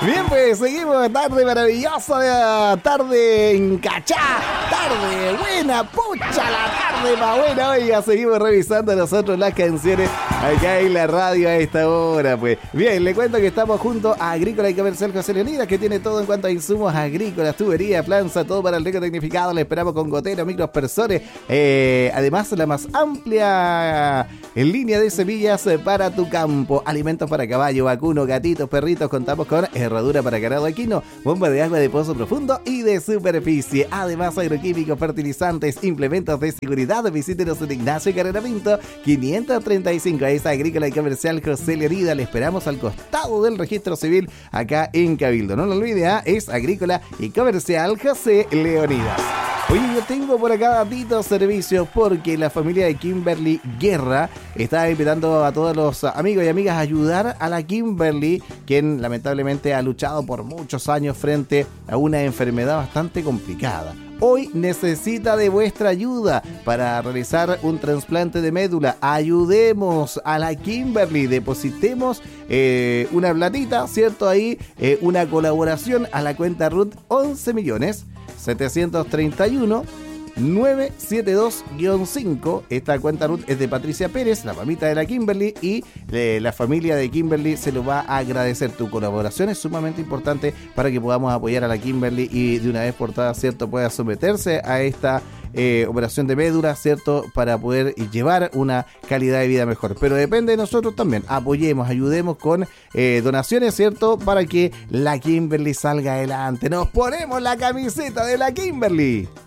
Bien, pues seguimos, tarde maravillosa, tarde en Cachá, tarde buena, pucha la tarde más buena. Oiga, seguimos revisando nosotros las canciones acá en la radio a esta hora, pues. Bien, le cuento que estamos junto a Agrícola y Comercial José Leonidas, que tiene todo en cuanto a insumos agrícolas, tuberías, planza, todo para el riego tecnificado. Le esperamos con goteros, microaspersores, además la más amplia en línea de semillas para tu campo, alimentos para caballo, vacuno, gatitos, perritos. Contamos con herradura para ganado equino, bomba de agua de pozo profundo y de superficie. Además, agroquímicos, fertilizantes, implementos de seguridad. Visítenos en Ignacio Carrera Pinto 535. Ahí está Agrícola y Comercial José Leonidas. Le esperamos al costado del registro civil acá en Cabildo. No lo olvide, es Agrícola y Comercial José Leonidas. Oye, yo tengo por acá datitos, servicios, porque la familia de Kimberly Guerra está invitando a todos los amigos y amigas a ayudar a la Kimberly, quien lamentablemente ha luchado por muchos años frente a una enfermedad bastante complicada. Hoy necesita de vuestra ayuda para realizar un trasplante de médula. Ayudemos a la Kimberly, depositemos una platita, ¿cierto? Ahí una colaboración a la cuenta RUT 11.731.972-5. Esta cuenta RUT es de Patricia Pérez, la mamita de la Kimberly, y la familia de Kimberly se lo va a agradecer. Tu colaboración es sumamente importante para que podamos apoyar a la Kimberly y de una vez por todas, ¿cierto?, pueda someterse a esta operación de médula, ¿cierto?, para poder llevar una calidad de vida mejor. Pero depende de nosotros también. Apoyemos, ayudemos con donaciones, ¿cierto?, para que la Kimberly salga adelante. Nos ponemos la camiseta de la Kimberly.